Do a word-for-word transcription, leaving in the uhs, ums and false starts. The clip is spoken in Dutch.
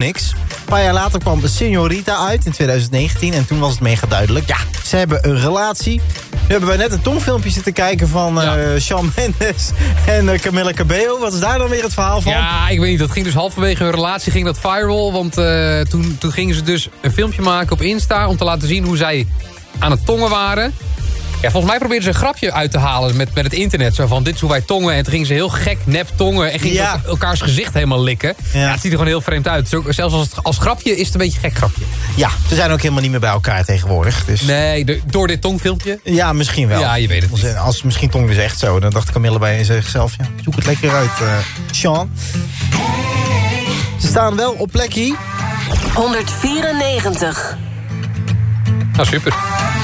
remix. Een paar jaar later kwam Señorita uit in twintig negentien. En toen was het mega duidelijk. Ja, ze hebben een relatie. Nu hebben wij net een tongfilmpje zitten kijken van uh, ja. Shawn Mendes en uh, Camila Cabello. Wat is daar dan weer het verhaal van? Ja, ik weet niet. Dat ging dus halverwege hun relatie ging dat viral. Want uh, toen, toen gingen ze dus een filmpje maken op Insta om te laten zien hoe zij aan het tongen waren. Ja, volgens mij probeerden ze een grapje uit te halen met, met het internet. Zo van, dit is hoe wij tongen. En toen gingen ze heel gek nep tongen. En gingen ja. ze elkaars gezicht helemaal likken. Ja. Ja, het ziet er gewoon heel vreemd uit. Zo, zelfs als, als grapje is het een beetje een gek grapje. Ja, ze zijn ook helemaal niet meer bij elkaar tegenwoordig. Dus... Nee, de, door dit tongfilmpje? Ja, misschien wel. Ja, je weet het niet. Als misschien tong dus echt zo. Dan dacht Camilla bij zichzelf, ja, zoek het lekker uit, uh, Sean. Ze staan wel op plekje honderdvierennegentig. Nou, super.